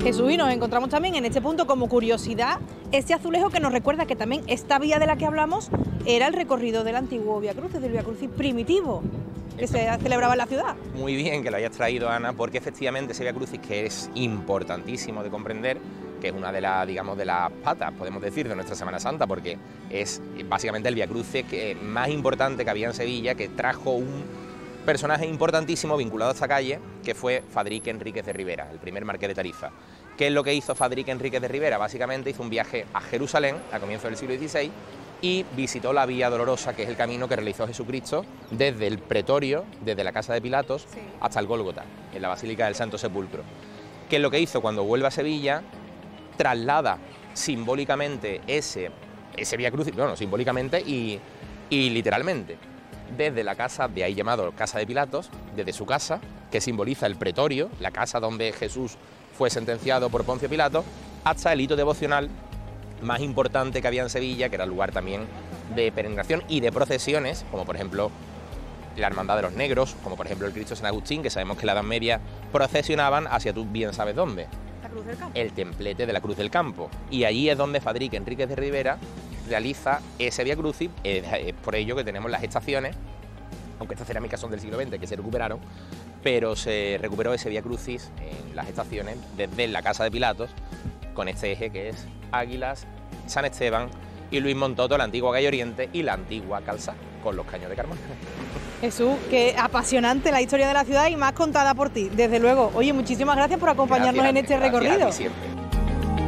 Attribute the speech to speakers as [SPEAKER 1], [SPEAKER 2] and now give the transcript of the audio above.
[SPEAKER 1] Jesús, y nos encontramos también en este punto como curiosidad ese azulejo que nos recuerda que también esta vía de la que hablamos era el recorrido del antiguo Vía Crucis, del Vía Crucis primitivo que se celebraba en la ciudad.
[SPEAKER 2] Muy bien que lo hayas traído, Ana, porque efectivamente ese Vía Crucis, que es importantísimo de comprender, que es una de las, digamos, de las patas, podemos decir, de nuestra Semana Santa, porque es básicamente el Vía Crucis más importante que había en Sevilla, que trajo un personaje importantísimo vinculado a esta calle, que fue Fadrique Enríquez de Rivera, el primer marqués de Tarifa. ¿Qué es lo que hizo Fadrique Enríquez de Rivera? Básicamente hizo un viaje a Jerusalén a comienzos del siglo XVI y visitó la Vía Dolorosa, que es el camino que realizó Jesucristo desde el Pretorio, desde la casa de Pilatos, hasta el Gólgota, en la Basílica del Santo Sepulcro. ¿Qué es lo que hizo? Cuando vuelve a Sevilla, traslada simbólicamente ese Vía Crucis, bueno, simbólicamente y literalmente, desde la casa, de ahí llamado Casa de Pilatos, desde su casa, que simboliza el Pretorio, la casa donde Jesús fue sentenciado por Poncio Pilato, hasta el hito devocional más importante que había en Sevilla, que era el lugar también de peregrinación y de procesiones, como por ejemplo la Hermandad de los Negros, como por ejemplo el Cristo de San Agustín, que sabemos que en la Edad Media procesionaban hacia tú bien sabes dónde.
[SPEAKER 1] La Cruz del Campo.
[SPEAKER 2] El templete de la Cruz del Campo. Y allí es donde Fadrique Enríquez de Rivera realiza ese Vía Crucis. Es por ello que tenemos las estaciones, aunque estas cerámicas son del siglo XX, que se recuperaron, pero se recuperó ese Vía Crucis en las estaciones desde la Casa de Pilatos, con este eje que es Águilas, San Esteban y Luis Montoto, la antigua calle Oriente y la antigua Calzá, con los caños de carbón.
[SPEAKER 1] Jesús, qué apasionante la historia de la ciudad y más contada por ti, desde luego. Oye, muchísimas gracias por acompañarnos en este recorrido.
[SPEAKER 2] Gracias a ti siempre.